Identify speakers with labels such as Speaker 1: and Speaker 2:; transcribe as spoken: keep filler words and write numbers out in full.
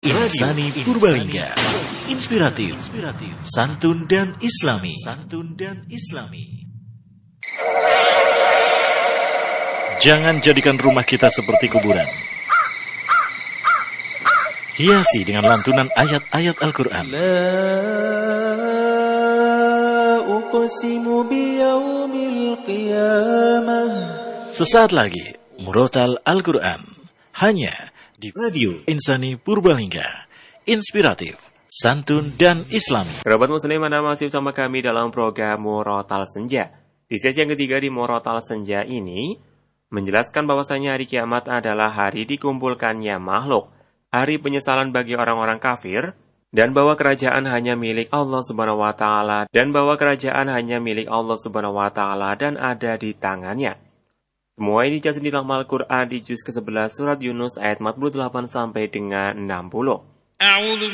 Speaker 1: Insani Purbalingga, inspiratif, santun dan islami. Santun dan islami. Jangan jadikan rumah kita seperti kuburan. Hiasi dengan lantunan ayat-ayat Al-Quran.
Speaker 2: La uqsimu biyaumil qiyamah.
Speaker 1: Sesaat lagi, Murotal Al-Quran. Hanya di Radio Insani Purbalingga. Inspiratif, santun dan islami.
Speaker 3: Kerabat muslim, Anda masih bersama kami dalam program Murotal Senja. Di sesi yang ketiga di Murotal Senja ini menjelaskan bahwasanya hari kiamat adalah hari dikumpulkannya makhluk, hari penyesalan bagi orang-orang kafir, dan bahwa kerajaan hanya milik Allah Subhanahu wa taala dan bahwa kerajaan hanya milik Allah Subhanahu wa taala dan ada di tangannya. Semua ini dijelaskan di dalam Al-Quran di juz ke sebelas surat Yunus ayat empat puluh delapan sampai dengan enam puluh.